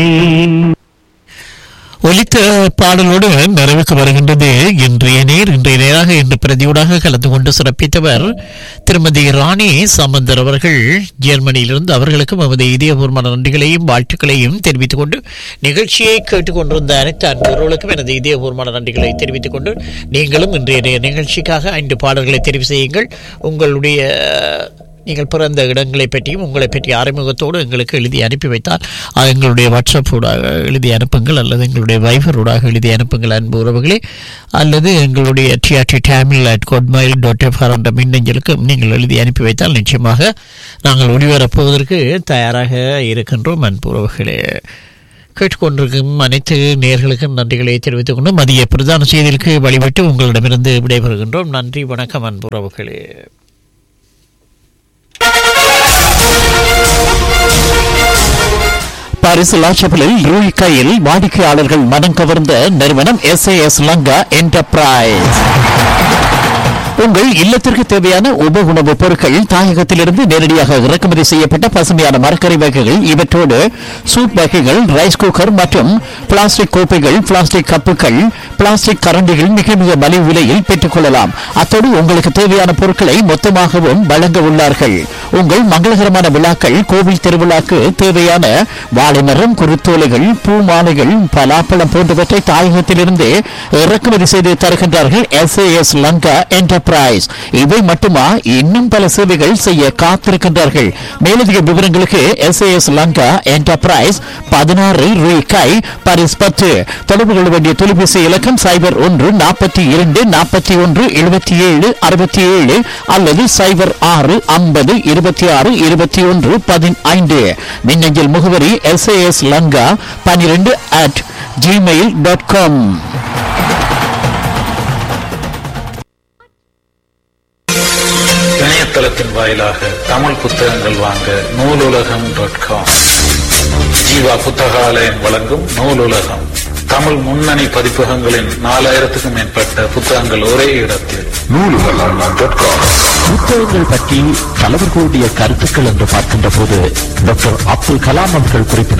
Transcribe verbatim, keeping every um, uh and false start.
ஒலித்த பாடலோடு நிறைவுக்கு வருகின்றது இன்றைய நேர். இன்றைய நேராக இன்று பிரதியூடாக கலந்து கொண்டு சிறப்பித்தவர் திருமதி ராணி சம்பந்தர் அவர்கள் ஜெர்மனியிலிருந்து. அவர்களுக்கும் நமது இதயபூர்வமான நன்றிகளையும் வாழ்த்துக்களையும் தெரிவித்துக் கொண்டு நிகழ்ச்சியை கேட்டுக்கொண்டிருந்த அனைத்து அன்பர்களுக்கும் எனது இதயபூர்வமான நன்றிகளை தெரிவித்துக் கொண்டு நீங்களும் இன்றைய நிகழ்ச்சிக்காக ஐந்து பாடல்களை தெரிவு செய்யுங்கள். உங்களுடைய நீங்கள் பிறந்த இடங்களை பற்றியும் உங்களை பற்றிய அறிமுகத்தோடு எங்களுக்கு எழுதி அனுப்பி வைத்தால் எங்களுடைய வாட்ஸ்அப் ஊடாக எழுதி அனுப்புங்கள், அல்லது எங்களுடைய வைபர் ஊடாக எழுதி அனுப்புங்கள் அன்பு உறவுகளே, அல்லது எங்களுடைய TRT Tamil at கொட்மைல் dot FR என்ற மின்னஞ்சலுக்கு நீங்கள் எழுதி அனுப்பி வைத்தால் நிச்சயமாக நாங்கள் ஒளிபரப்புவதற்கு தயாராக இருக்கின்றோம் அன்பு உறவுகளே. கேட்டுக்கொண்டிருக்கும் அனைத்து நேயர்களுக்கும் நன்றிகளை தெரிவித்துக் கொண்டு மதிய பிரதான செய்திகளுக்கு வழிபட்டு உங்களிடமிருந்து விடைபெறுகின்றோம். நன்றி, வணக்கம் அன்பு உறவுகளே. பாரிஸ் லாச்சபலில் ரூய் கையில் வாடிக்கையாளர்கள் மனம் கவர்ந்த நிறுவனம் S A S Lanka enterprise. உங்கள் இல்லத்திற்கு தேவையான உப உணவுப் பொருட்கள் தாயகத்திலிருந்து நேரடியாக இறக்குமதி செய்யப்பட்ட பசுமையான மரக்கறி வகைகள், இவற்றோடு சூப் வகைகள், ரைஸ் குக்கர் மற்றும் பிளாஸ்டிக் கோப்பைகள், பிளாஸ்டிக் கப்புகள், பிளாஸ்டிக் கரண்டிகள் மிக மிக மலிவு விலையில் பெற்றுக் கொள்ளலாம். அத்தோடு உங்களுக்கு தேவையான பொருட்களை மொத்தமாகவும் வழங்க உள்ளார்கள். உங்கள் மங்களகரமான விழாக்கள், கோவில் திருவிழாக்கு தேவையான வாழைமரம், குருத்தோலைகள், பூ மாலைகள், பலாப்பழம் போன்றவற்றை தாயகத்திலிருந்து இறக்குமதி செய்து தருகின்றார்கள் S A S Lanka enterprise. இவை மட்டுமா, இன்னும் பல சேவைகள் செய்ய காத்திருக்கின்றார்கள். மேலதிக விவரங்களுக்கு S A S Lanka enterprise பதினாறு ரூபாய் பாரிஸ் பத்து. தொடர்பு கொள்ள வேண்டிய தொலைபேசி இலக்கம் சைபர் ஒன்று நாற்பத்தி இரண்டு நாற்பத்தி ஒன்று எழுபத்தி ஏழு அறுபத்தி ஏழு அல்லது சைபர் ஆறு ஐம்பது இருபத்தி ஆறு இருபத்தி ஒன்று பதினைந்து. மின்னஞ்சல் முகவரி எஸ் ஏ எஸ் லங்கா பன்னிரண்டு அட் ஜிமெயில் டாட் காம். இணையதளத்தின் வாயிலாக தமிழ் புத்தகங்கள் வாங்க நூலுலகம் டாட் காம். ஜீவா புத்தகாலயம் வழங்கும் நூலுலகம். தமிழ் முன்னணி பதிப்பகங்களின் நாலாயிரத்துக்கும் மேற்பட்ட புத்தகங்கள் ஒரே இடத்தில் நூலுலகம் டாட் காம். புத்தகங்கள் பற்றி தலைவர்களுடைய கருத்துக்கள் என்று பார்க்கின்ற போது டாக்டர் அப்துல் கலாம் அவர்கள் குறிப்பிட